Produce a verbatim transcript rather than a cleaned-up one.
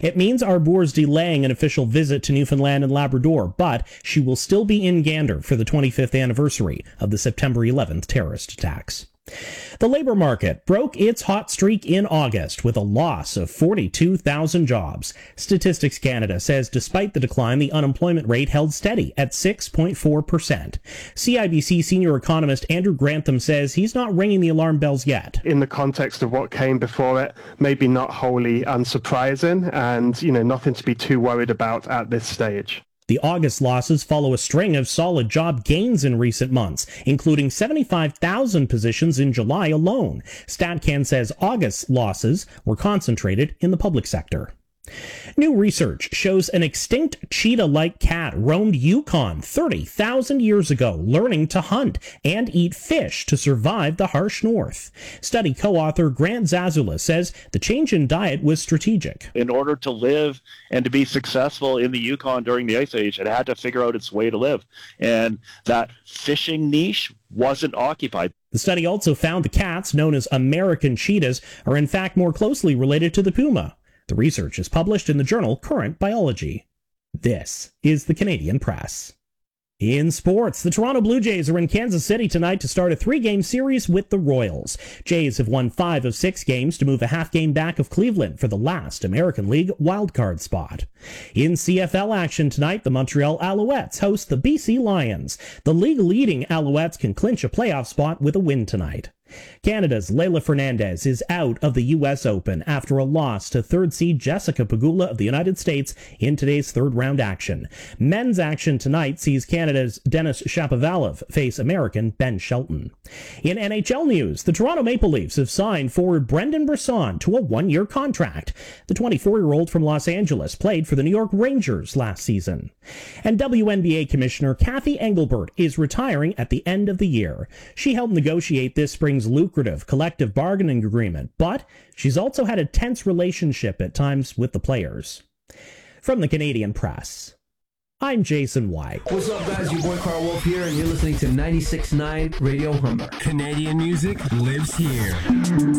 It means Arbour's delaying an official visit to Newfoundland and Labrador, but she will still be in Gander for the twenty-fifth anniversary of the September eleventh terrorist attacks. The labor market broke its hot streak in August with a loss of forty-two thousand jobs. Statistics Canada says despite the decline, the unemployment rate held steady at six point four percent. C I B C senior economist Andrew Grantham says he's not ringing the alarm bells yet. In the context of what came before it, maybe not wholly unsurprising, and, you know, nothing to be too worried about at this stage. The August losses follow a string of solid job gains in recent months, including seventy-five thousand positions in July alone. StatCan says August's losses were concentrated in the public sector. New research shows an extinct cheetah-like cat roamed Yukon thirty thousand years ago, learning to hunt and eat fish to survive the harsh north. Study co-author Grant Zazula says the change in diet was strategic. In order to live and to be successful in the Yukon during the Ice Age, it had to figure out its way to live. And that fishing niche wasn't occupied. The study also found the cats, known as American cheetahs, are in fact more closely related to the puma. The research is published in the journal Current Biology. This is the Canadian Press. In sports, the Toronto Blue Jays are in Kansas City tonight to start a three-game series with the Royals. Jays have won five of six games to move a half game back of Cleveland for the last American League wildcard spot. In C F L action tonight, the Montreal Alouettes host the B C Lions. The league-leading Alouettes can clinch a playoff spot with a win tonight. Canada's Leylah Fernandez is out of the U S Open after a loss to third seed Jessica Pegula of the United States in today's third-round action. Men's action tonight sees Canada's Denis Shapovalov face American Ben Shelton. In N H L news, the Toronto Maple Leafs have signed forward Brendan Brisson to a one-year contract. The twenty-four-year-old from Los Angeles played for the New York Rangers last season. And W N B A Commissioner Kathy Engelbert is retiring at the end of the year. She helped negotiate this spring's lucrative collective bargaining agreement, but she's also had a tense relationship at times with the players. From the Canadian Press, I'm Jason White. What's up, guys? Your boy Carl Wolf here, and you're listening to ninety-six point nine Radio Humber. Canadian music lives here.